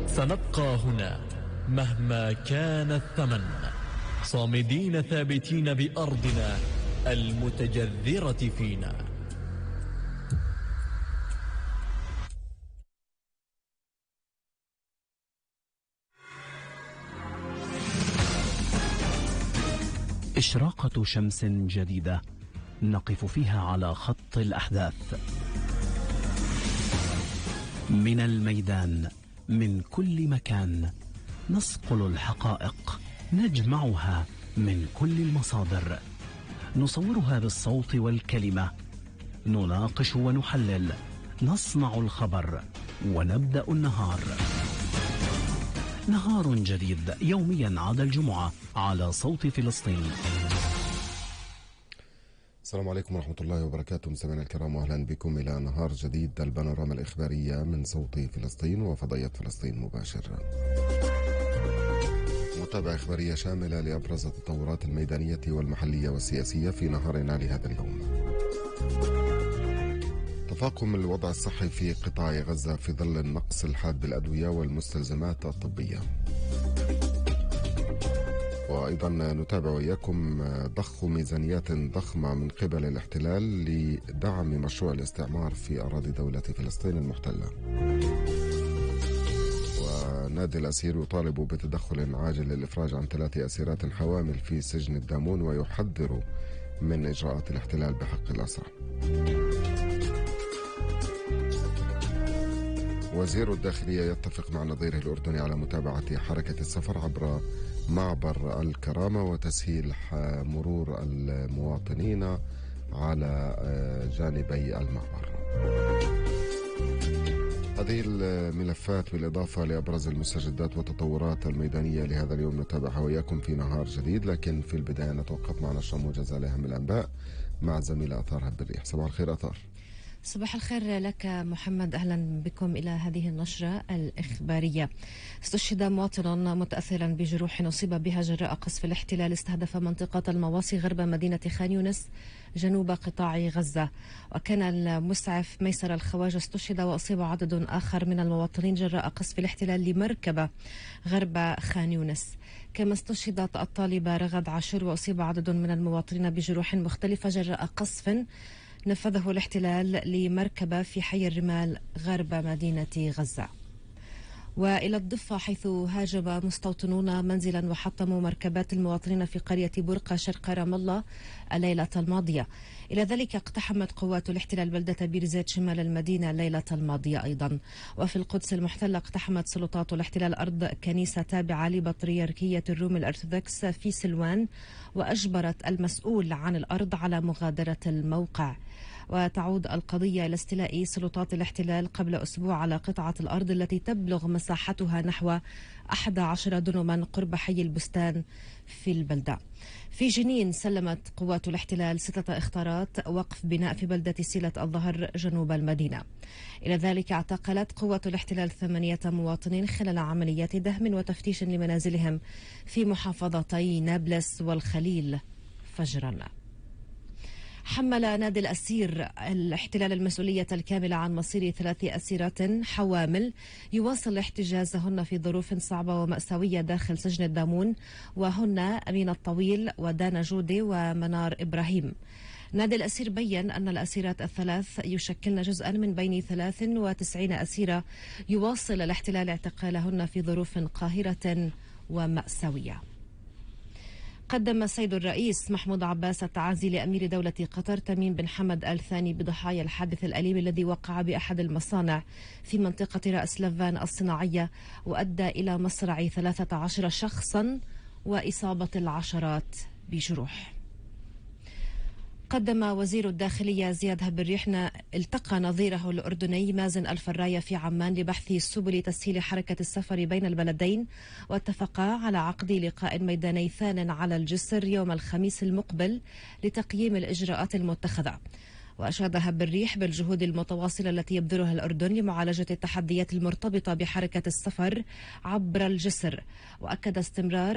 سنبقى هنا مهما كان الثمن، صامدين ثابتين بأرضنا المتجذرة فينا. إشراقة شمس جديدة نقف فيها على خط الأحداث، من الميدان، من كل مكان نصقل الحقائق، نجمعها من كل المصادر، نصورها بالصوت والكلمة، نناقش ونحلل، نصنع الخبر ونبدأ النهار. نهار جديد يوميا عدا الجمعة على صوت فلسطين. السلام عليكم ورحمة الله وبركاته مستمعينا الكرام، وأهلا بكم إلى نهار جديد، البانوراما الإخبارية من صوت فلسطين وفضائية فلسطين مباشر. متابعة إخبارية شاملة لأبرز التطورات الميدانية والمحلية والسياسية في نهارنا لهذا اليوم. تفاقم الوضع الصحي في قطاع غزة في ظل النقص الحاد بالأدوية والمستلزمات الطبية. وأيضا نتابع وإياكم ضخ ميزانيات ضخمة من قبل الاحتلال لدعم مشروع الاستعمار في أراضي دولة فلسطين المحتلة. ونادي الأسير يطالب بتدخل عاجل للإفراج عن 3 أسيرات حوامل في سجن الدامون، ويحذر من إجراءات الاحتلال بحق الأسرى. وزير الداخلية يتفق مع نظيره الأردني على متابعة حركة السفر عبر معبر الكرامة وتسهيل مرور المواطنين على جانبي المعبر. هذه الملفات بالإضافة لأبرز المستجدات والتطورات الميدانية لهذا اليوم نتابعها وإياكم في نهار جديد، لكن في البداية نتوقف مع نشرة موجزة لأهم الأنباء مع زميلة أثار بالريح. صباح الخير أثار. صباح الخير لك محمد، أهلا بكم إلى هذه النشرة الإخبارية. استشهد مواطن متأثرا بجروح أصيب بها جراء قصف الاحتلال استهدف منطقة المواصي غرب مدينة خان يونس جنوب قطاع غزة. وكان المسعف ميسر الخواجة استشهد وأصيب عدد آخر من المواطنين جراء قصف الاحتلال لمركبة غرب خان يونس. كما استشهدت الطالبة رغد عاشور وأصيب عدد من المواطنين بجروح مختلفة جراء قصف نفذه الاحتلال لمركبة في حي الرمال غرب مدينة غزة. وإلى الضفة حيث هاجم مستوطنون منزلا وحطموا مركبات المواطنين في قرية برقة شرق رام الله الليلة الماضية. إلى ذلك اقتحمت قوات الاحتلال بلدة بيرزيت شمال المدينة الليلة الماضية أيضا. وفي القدس المحتلة اقتحمت سلطات الاحتلال أرض كنيسة تابعة لبطريركية الروم الأرثوذكس في سلوان، وأجبرت المسؤول عن الأرض على مغادرة الموقع. وتعود القضية إلى استيلاء سلطات الاحتلال قبل أسبوع على قطعة الأرض التي تبلغ مساحتها نحو 11 دنما قرب حي البستان في البلدة. في جنين سلمت قوات الاحتلال 6 إخطارات وقف بناء في بلدة سيلة الظهر جنوب المدينة. إلى ذلك اعتقلت قوات الاحتلال 8 مواطنين خلال عمليات دهم وتفتيش لمنازلهم في محافظتي نابلس والخليل فجرا. حمل نادي الأسير الاحتلال المسؤولية الكاملة عن مصير 3 أسيرات حوامل يواصل احتجازهن في ظروف صعبة ومأساوية داخل سجن الدامون، وهن أمين الطويل ودانا جودي ومنار إبراهيم. نادي الأسير بيّن أن الأسيرات الثلاث يشكلن جزءا من بين 93 أسيرة يواصل الاحتلال اعتقالهن في ظروف قاهرة ومأساوية. قدم السيد الرئيس محمود عباس التعازي لأمير دولة قطر تميم بن حمد آل ثاني بضحايا الحادث الأليم الذي وقع بأحد المصانع في منطقة رأس لفان الصناعية وأدى إلى مصرع 13 شخصا وإصابة العشرات بجروح. قدم وزير الداخلية زياد هبريحنا التقى نظيره الأردني مازن الفراية في عمان لبحث سبل تسهيل حركة السفر بين البلدين، واتفقا على عقد لقاء ميداني ثان على الجسر يوم الخميس المقبل لتقييم الإجراءات المتخذة. وأشاد هبريح بالجهود المتواصلة التي يبذلها الأردن لمعالجة التحديات المرتبطة بحركة السفر عبر الجسر، وأكد استمرار